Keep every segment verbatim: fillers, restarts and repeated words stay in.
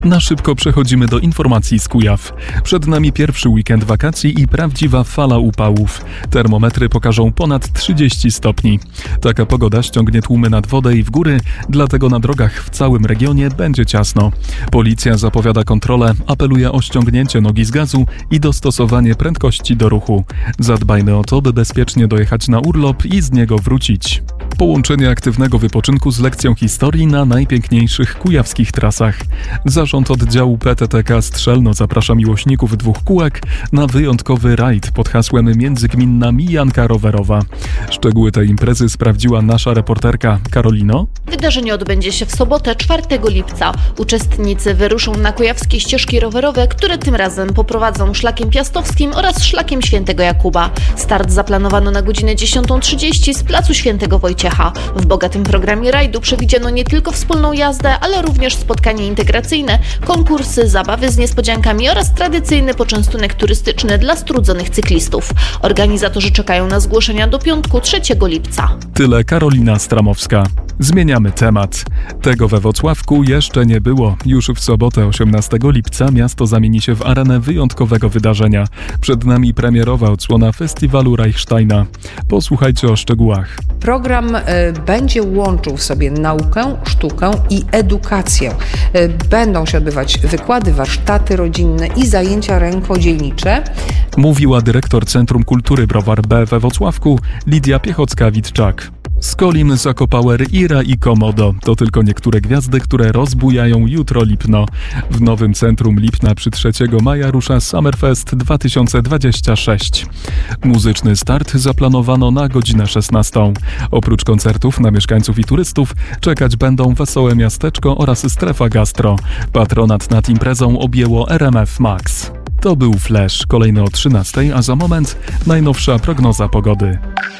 Na szybko przechodzimy do informacji z Kujaw. Przed nami pierwszy weekend wakacji i prawdziwa fala upałów. Termometry pokażą ponad trzydzieści stopni. Taka pogoda ściągnie tłumy nad wodę i w góry, dlatego na drogach w całym regionie będzie ciasno. Policja zapowiada kontrolę, apeluje o ściągnięcie nogi z gazu i dostosowanie prędkości do ruchu. Zadbajmy o to, by bezpiecznie dojechać na urlop i z niego wrócić. Połączenie aktywnego wypoczynku z lekcją historii na najpiękniejszych kujawskich trasach. Zarząd oddziału P T T K Strzelno zaprasza miłośników dwóch kółek na wyjątkowy rajd pod hasłem Międzygminna Mijanka Rowerowa. Szczegóły tej imprezy sprawdziła nasza reporterka Karolino. Wydarzenie odbędzie się w sobotę, czwartego lipca. Uczestnicy wyruszą na kujawskie ścieżki rowerowe, które tym razem poprowadzą szlakiem piastowskim oraz szlakiem Świętego Jakuba. Start zaplanowano na godzinę dziesiątą trzydzieści z placu Świętego Wojciecha. W bogatym programie rajdu przewidziano nie tylko wspólną jazdę, ale również spotkanie integracyjne, konkursy, zabawy z niespodziankami oraz tradycyjny poczęstunek turystyczny dla strudzonych cyklistów. Organizatorzy czekają na zgłoszenia do piątku, trzeciego lipca. Tyle Karolina Stramowska. Zmieniamy temat. Tego we Włocławku jeszcze nie było. Już w sobotę osiemnastego lipca miasto zamieni się w arenę wyjątkowego wydarzenia. Przed nami premierowa odsłona festiwalu Reichsteina. Posłuchajcie o szczegółach. Program y, będzie łączył w sobie naukę, sztukę i edukację. Y, będą się odbywać wykłady, warsztaty rodzinne i zajęcia rękodzielnicze. Mówiła dyrektor Centrum Kultury Browar B we Włocławku Lidia Piechocka-Witczak. Skolim, Zakopower, Ira i Komodo to tylko niektóre gwiazdy, które rozbujają jutro Lipno. W nowym centrum Lipna przy trzeciego maja rusza Summerfest dwa tysiące dwudziesty szósty. Muzyczny start zaplanowano na godzinę szesnastą. Oprócz koncertów na mieszkańców i turystów czekać będą Wesołe Miasteczko oraz Strefa Gastro. Patronat nad imprezą objęło R M F Max. To był Flash, kolejny o trzynastej, a za moment najnowsza prognoza pogody.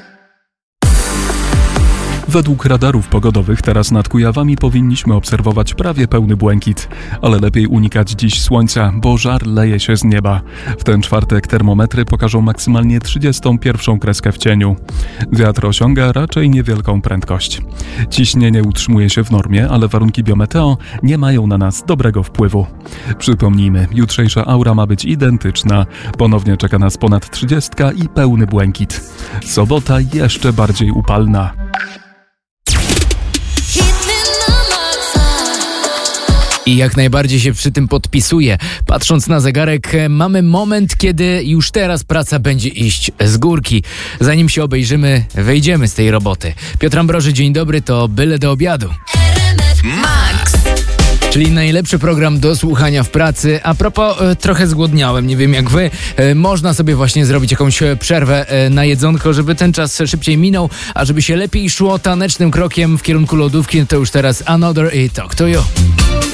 Według radarów pogodowych teraz nad Kujawami powinniśmy obserwować prawie pełny błękit, ale lepiej unikać dziś słońca, bo żar leje się z nieba. W ten czwartek termometry pokażą maksymalnie trzydziestą pierwszą kreskę w cieniu. Wiatr osiąga raczej niewielką prędkość. Ciśnienie utrzymuje się w normie, ale warunki biometeo nie mają na nas dobrego wpływu. Przypomnijmy, jutrzejsza aura ma być identyczna. Ponownie czeka nas ponad trzydziestka i pełny błękit. Sobota jeszcze bardziej upalna. I jak najbardziej się przy tym podpisuję. Patrząc na zegarek, mamy moment, kiedy już teraz praca będzie iść z górki. Zanim się obejrzymy, wejdziemy z tej roboty. Piotr Ambroży, dzień dobry, to byle do obiadu. Max! Czyli najlepszy program do słuchania w pracy. A propos, e, trochę zgłodniałem, nie wiem jak wy. E, można sobie właśnie zrobić jakąś przerwę e, na jedzonko, żeby ten czas szybciej minął, a żeby się lepiej szło tanecznym krokiem w kierunku lodówki, to już teraz Another i Talk to You.